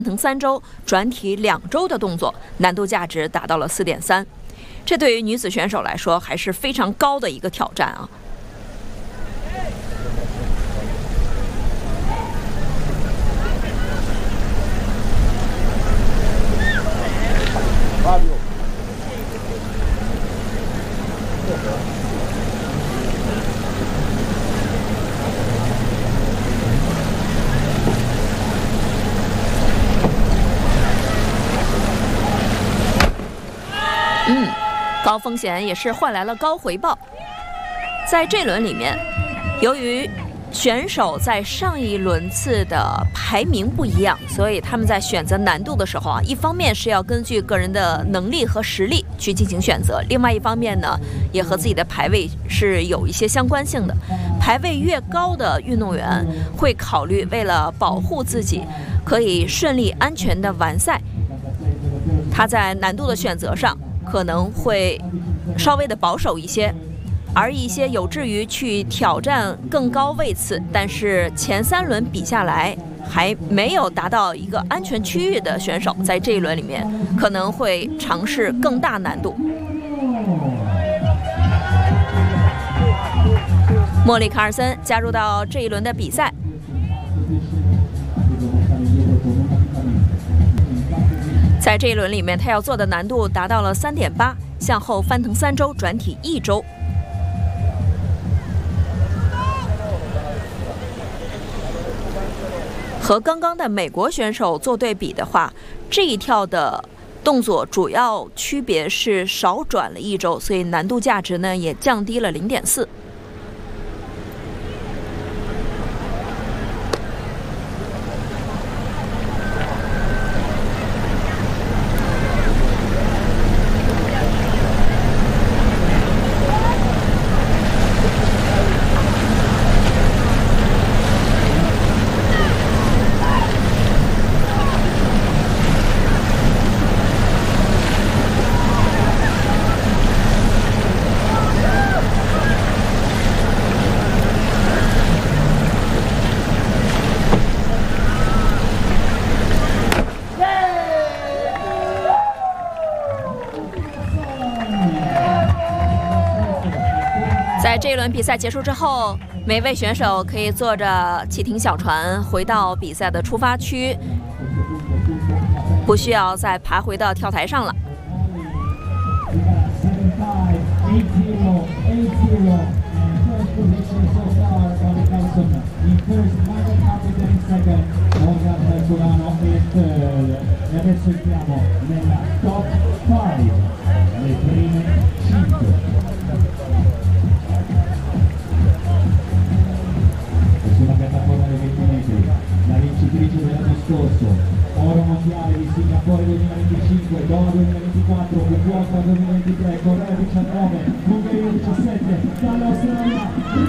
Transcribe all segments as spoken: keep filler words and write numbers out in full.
腾三周转体两周的动作，难度价值达到了四点三，这对于女子选手来说还是非常高的一个挑战啊。 嗯，高风险也是换来了高回报。在这轮里面，由于选手在上一轮次的排名不一样，所以他们在选择难度的时候啊，一方面是要根据个人的能力和实力去进行选择，另外一方面呢，也和自己的排位是有一些相关性的。排位越高的运动员会考虑，为了保护自己，可以顺利安全的完赛，他在难度的选择上可能会稍微的保守一些。 而一些有志于去挑战更高位次，但是前三轮比下来还没有达到一个安全区域的选手，在这一轮里面可能会尝试更大难度。莫里·卡尔森加入到这一轮的比赛，在这一轮里面，他要做的难度达到了三点八，向后翻腾三周，转体一周。 和刚刚的美国选手做对比的话，这一跳的动作主要区别是少转了一周，所以难度价值呢也降低了零点四。 在这一轮比赛结束之后，每位选手可以坐着汽艇小船回到比赛的出发区，不需要再爬回到跳台上了。 Oro mondiale di Singapore duemilaventicinque, Doha duemilaventiquattro, Fukuoka duemilaventitré, Corea diciannove, Ungheria diciassette, dall'Australia,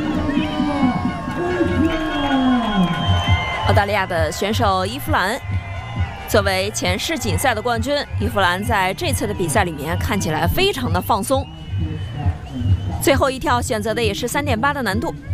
澳大利亚的选手伊夫兰，作为前世锦赛的冠军，伊夫兰在这次的比赛里面看起来非常的放松。最后一跳选择的也是三点八的难度。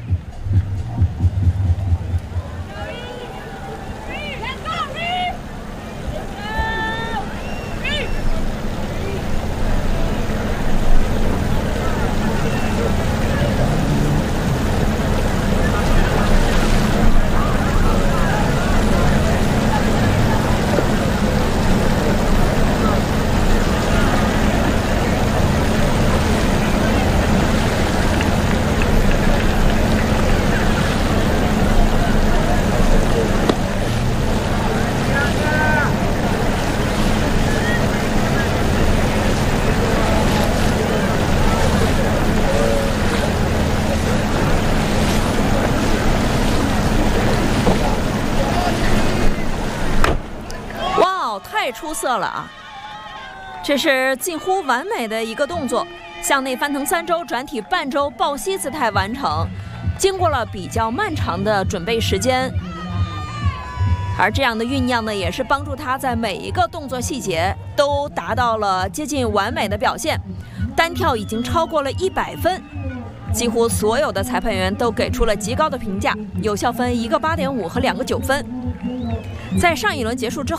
太出色了啊！这是近乎完美的一个动作，向内翻腾三周，转体半周，抱膝姿态完成。经过了比较漫长的准备时间，而这样的酝酿呢，也是帮助他在每一个动作细节都达到了接近完美的表现。单跳已经超过了一百分，几乎所有的裁判员都给出了极高的评价，有效分一个八点五和两个九分。 在上一轮结束之后。